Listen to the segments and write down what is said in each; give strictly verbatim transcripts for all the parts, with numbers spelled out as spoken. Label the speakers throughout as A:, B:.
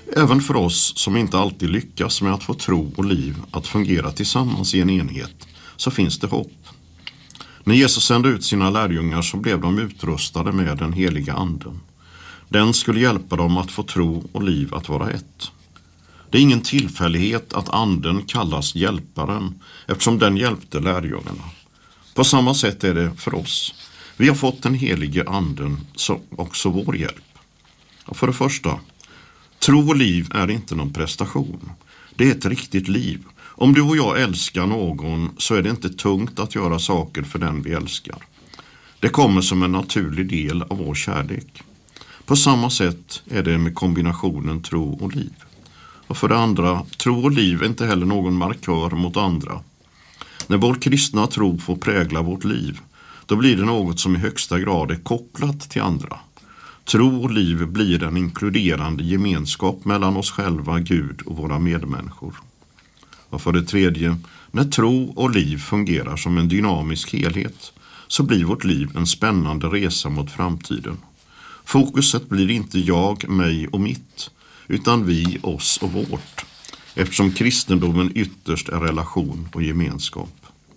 A: Även för oss som inte alltid lyckas med att få tro och liv att fungera tillsammans i en enhet så finns det hopp. När Jesus sände ut sina lärjungar så blev de utrustade med den heliga anden. Den skulle hjälpa dem att få tro och liv att vara ett. Det är ingen tillfällighet att anden kallas hjälparen eftersom den hjälpte lärjungarna. På samma sätt är det för oss. Vi har fått den helige anden som också vår hjälp. Och för det första, tro och liv är inte någon prestation. Det är ett riktigt liv. Om du och jag älskar någon så är det inte tungt att göra saker för den vi älskar. Det kommer som en naturlig del av vår kärlek. På samma sätt är det med kombinationen tro och liv. Och för det andra, tro och liv är inte heller någon markör mot andra. När vår kristna tro får prägla vårt liv, då blir det något som i högsta grad är kopplat till andra. Tro och liv blir en inkluderande gemenskap mellan oss själva, Gud och våra medmänniskor. Och för det tredje, när tro och liv fungerar som en dynamisk helhet så blir vårt liv en spännande resa mot framtiden. Fokuset blir inte jag, mig och mitt, utan vi, oss och vårt, eftersom kristendomen ytterst är relation och gemenskap.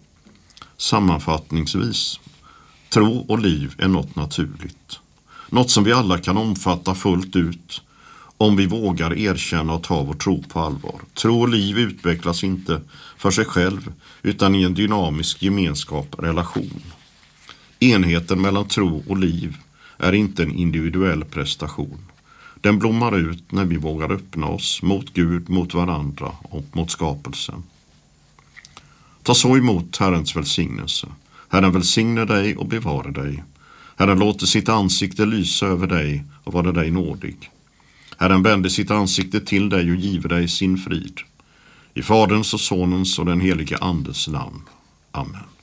A: Sammanfattningsvis, tro och liv är något naturligt. Något som vi alla kan omfatta fullt ut om vi vågar erkänna och ta vår tro på allvar. Tro och liv utvecklas inte för sig själv utan i en dynamisk gemenskap, relation. Enheten mellan tro och liv är inte en individuell prestation. Den blommar ut när vi vågar öppna oss mot Gud, mot varandra och mot skapelsen. Ta så emot Herrens välsignelse. Herren välsignar dig och bevarar dig. Herren låter sitt ansikte lysa över dig och vara dig nådig. Herren vänder sitt ansikte till dig och giver dig sin frid. I Faderns och Sonens och den helige Andes namn. Amen.